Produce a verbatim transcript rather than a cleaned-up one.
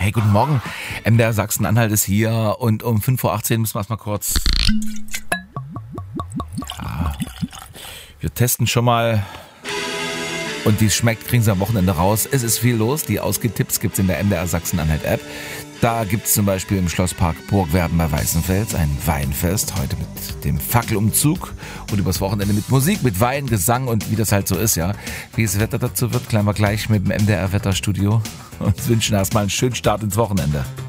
Hey, guten Morgen. M D R Sachsen-Anhalt ist hier und um fünf Uhr achtzehn müssen wir es mal kurz... Ja, wir testen schon mal und wie es schmeckt, kriegen Sie am Wochenende raus. Es ist viel los. Die Ausgehtipps gibt es in der M D R Sachsen-Anhalt-App. Da gibt es zum Beispiel im Schlosspark Burgwerden bei Weißenfels ein Weinfest. Heute mit dem Fackelumzug und übers Wochenende mit Musik, mit Wein, Gesang und wie das halt so ist, ja. Wie das Wetter dazu wird, klären wir gleich mit dem M D R Wetterstudio und wünschen erstmal einen schönen Start ins Wochenende.